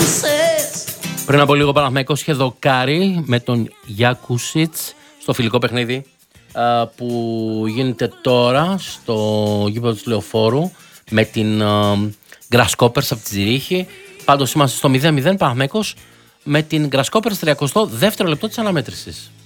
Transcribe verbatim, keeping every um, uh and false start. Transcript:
Πριν από λίγο Παναθηναϊκός είχε δοκάρει με τον Γιάκουσιτς στο φιλικό παιχνίδι που γίνεται τώρα στο γήπεδο του Λεωφόρου με την Γκρασκόπερς από τη Ζηρίχη. Πάντως είμαστε στο μηδέν μηδέν, Παναθηναϊκός με την Γκρασκόπερς, τριακοστό δεύτερο λεπτό της αναμέτρησης.